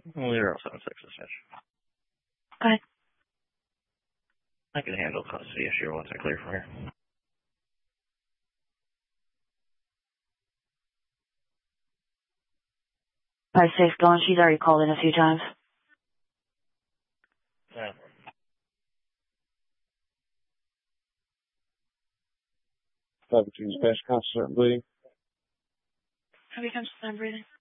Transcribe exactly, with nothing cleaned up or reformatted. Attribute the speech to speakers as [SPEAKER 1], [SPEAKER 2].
[SPEAKER 1] zero seven six dispatch.
[SPEAKER 2] Okay.
[SPEAKER 1] I can handle custody issue once I clear from here.
[SPEAKER 2] Five safe going. She's already called in a few times.
[SPEAKER 1] Yeah.
[SPEAKER 3] Five two dispatch, constant bleeding.
[SPEAKER 2] How many times am I breathing?